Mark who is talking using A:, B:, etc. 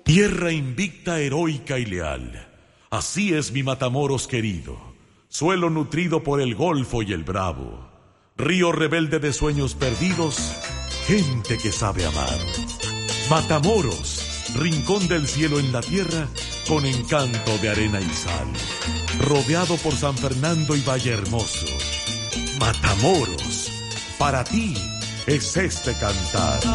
A: Tierra invicta, heroica y leal, así es mi Matamoros querido, suelo nutrido por el Golfo y el Bravo, río rebelde de sueños perdidos, gente que sabe amar. Matamoros, rincón del cielo en la tierra, con encanto de arena y sal, rodeado por San Fernando y Valle Hermoso. Matamoros, para ti es este cantar.